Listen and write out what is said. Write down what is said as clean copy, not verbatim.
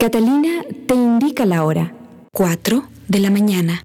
Catalina te indica la hora. 4 de la mañana.